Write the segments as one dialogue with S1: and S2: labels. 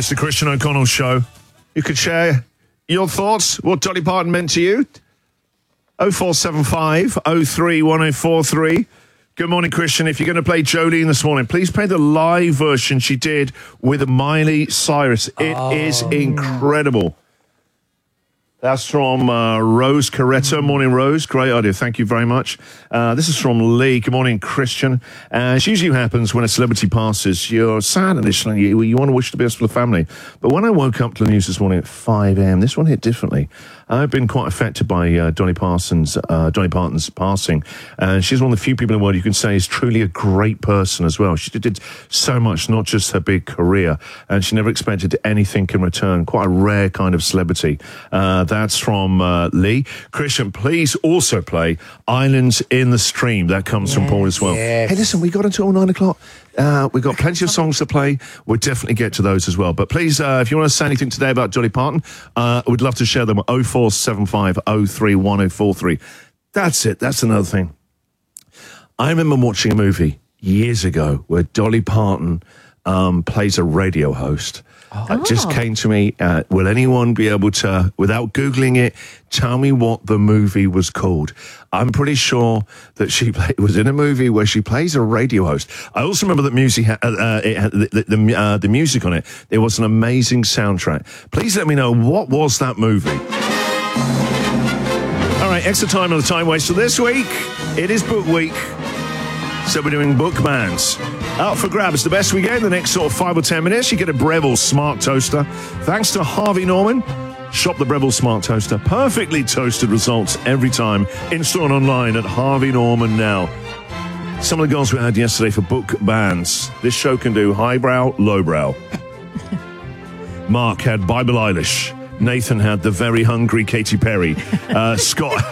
S1: It's the Christian O'Connell Show. You could share your thoughts, what Dolly Parton meant to you. 0475 03 1043. Good morning, Christian. If you're going to play Jolene this morning, please play the live version she did with Miley Cyrus. It is incredible. That's from Rose Corretto. Morning, Rose. Great idea. Thank you very much. This is from Lee. Good morning, Christian. It usually happens when a celebrity passes. You're sad initially. You want to wish the best for the family. But when I woke up to the news this morning at 5 a.m., this one hit differently. I've been quite affected by Dolly Parton's passing. And she's one of the few people in the world you can say is truly a great person as well. She did so much, not just her big career. And she never expected anything in return. Quite a rare kind of celebrity. That's from Lee. Christian, please also play Islands in the Stream. That comes from Paul as well.
S2: Yes.
S1: Hey, listen, we got until 9 o'clock. We've got plenty of songs to play. We'll definitely get to those as well. But please, if you want to say anything today about Dolly Parton, we'd love to share them at 0475 03 1043. That's it. That's another thing. I remember watching a movie years ago where Dolly Parton plays a radio host. It just came to me. Will anyone be able to, without Googling it, tell me what the movie was called? I'm pretty sure that she was in a movie where she plays a radio host. I also remember that music the music on it. There was an amazing soundtrack. Please let me know, what was that movie? All right, extra time on the time waster this week. It is book week. So we're doing book bands. Out for grabs, the best we get in the next sort of 5 or 10 minutes. You get a Breville Smart Toaster. Thanks to Harvey Norman. Shop the Breville Smart Toaster. Perfectly toasted results every time. Install and online at Harvey Norman now. Some of the goals we had yesterday for book bands. This show can do highbrow, lowbrow. Mark had Bible Eilish. Nathan had the very hungry Katy Perry. Scott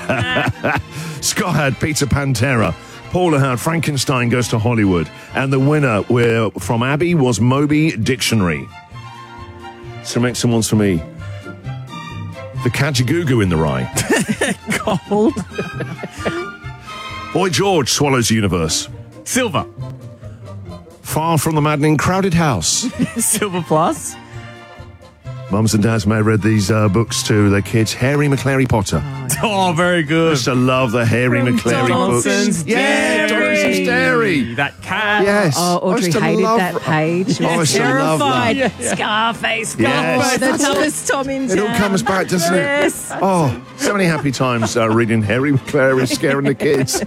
S1: had Peter Pantera. Paula had Frankenstein Goes to Hollywood. And the winner from Abby was Moby Dictionary. So make some ones for me. The Kajagoogoo in the Rye.
S3: Gold.
S1: Boy George Swallows the Universe.
S3: Silver.
S1: Far from the Maddening Crowded House.
S3: Silver plus.
S1: Mums and dads may have read these books to their kids. Harry McClary Potter.
S3: Oh, very good.
S1: I used to love the Harry McClary
S3: Donaldson's
S1: books. Yeah, Donaldson's Dairy.
S3: That cat.
S1: Yes.
S4: Oh, Audrey hated that page.
S1: I used to love that.
S4: Terrified. Scarface.
S1: Yes.
S4: The toughest Tom in town.
S1: It all comes back, doesn't
S4: Yes.
S1: it? Oh, so many happy times reading Harry McClary, scaring the kids.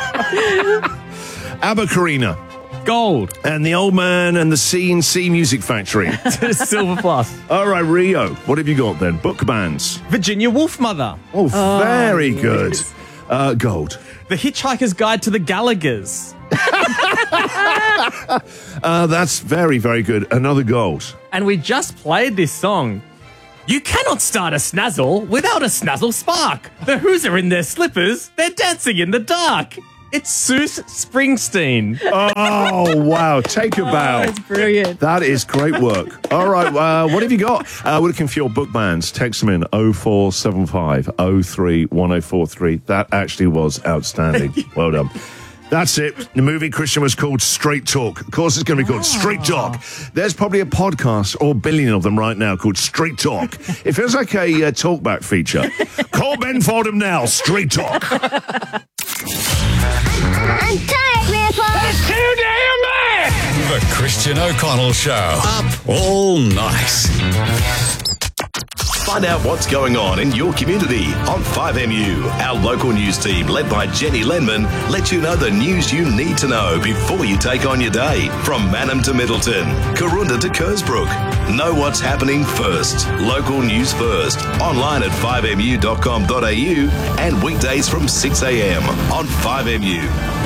S1: Abba Karina.
S3: Gold.
S1: And the Old Man and the C&C Music Factory.
S3: Silver plus.
S1: All right, Rio, what have you got then? Book bands.
S3: Virginia Woolf Mother.
S1: Oh, very good. Gold.
S3: The Hitchhiker's Guide to the Gallaghers.
S1: That's very, very good. Another gold.
S3: And we just played this song. You cannot start a snazzle without a snazzle spark. The Who's are in their slippers. They're dancing in the dark. It's Seuss Springsteen.
S1: Oh, wow. Take a bow.
S4: That's brilliant.
S1: That is great work. All right, what have you got? We're looking for your book bands. Text them in 0475 03 1043. That actually was outstanding. Well done. That's it. The movie, Christian, was called Straight Talk. Of course, it's going to be called Straight Talk. There's probably a podcast, or a billion of them right now, called Straight Talk. It feels like a talkback feature. Call Ben Fordham now. Straight Talk.
S5: I'm tired, Grandpa.
S6: That's too damn bad. The Christian O'Connell Show. Up all night.
S7: Find out what's going on in your community on 5MU. Our local news team, led by Jenny Lenman, lets you know the news you need to know before you take on your day. From Mannum to Middleton, Karoonda to Kersbrook. Know what's happening first. Local news first. Online at 5mu.com.au and weekdays from 6 a.m. on 5MU.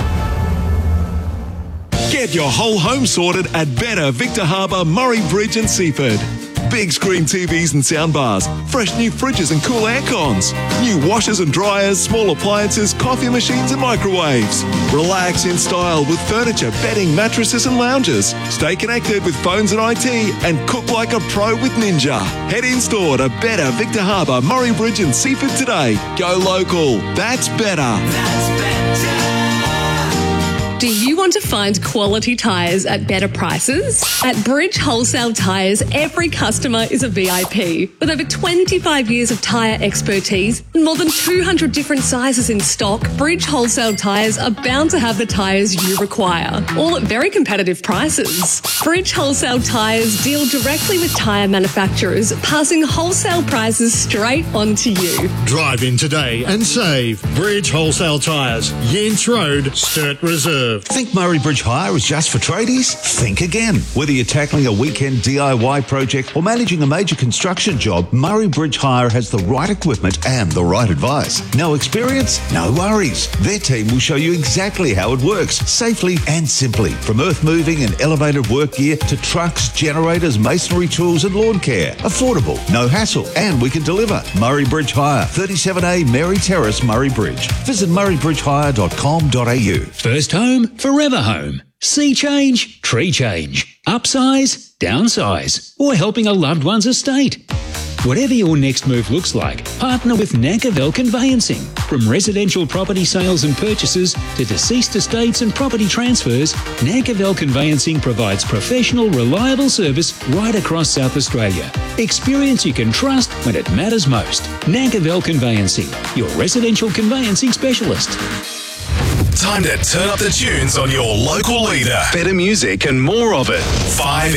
S8: Get your whole home sorted at Better Victor Harbour, Murray Bridge and Seaford. Big screen TVs and soundbars, fresh new fridges and cool air cons, new washers and dryers, small appliances, coffee machines and microwaves. Relax in style with furniture, bedding, mattresses and lounges. Stay connected with phones and IT and cook like a pro with Ninja. Head in store to Better Victor Harbour, Murray Bridge and Seaford today. Go local. That's better.
S2: Do you want to find quality tyres at better prices? At Bridge Wholesale Tyres, every customer is a VIP. With over 25 years of tyre expertise and more than 200 different sizes in stock, Bridge Wholesale Tyres are bound to have the tyres you require, all at very competitive prices. Bridge Wholesale Tyres deal directly with tyre manufacturers, passing wholesale prices straight on to you.
S9: Drive in today and save. Bridge Wholesale Tyres, Yents Road, Sturt Reserve.
S10: Think Murray Bridge Hire is just for tradies? Think again. Whether you're tackling a weekend DIY project or managing a major construction job, Murray Bridge Hire has the right equipment and the right advice. No experience? No worries. Their team will show you exactly how it works, safely and simply. From earth moving and elevated work gear to trucks, generators, masonry tools and lawn care. Affordable, no hassle, and we can deliver. Murray Bridge Hire, 37A Mary Terrace, Murray Bridge. Visit murraybridgehire.com.au.
S11: First home, forever home. Sea change, tree change. Upsize, downsize. Or helping a loved one's estate. Whatever your next move looks like, partner with Nakavel Conveyancing. From residential property sales and purchases to deceased estates and property transfers, Nakavel Conveyancing provides professional, reliable service right across South Australia. Experience you can trust when it matters most. Nakavel Conveyancing, your residential conveyancing specialist.
S7: Time to turn up the tunes on your local leader. Better music and more of it. 5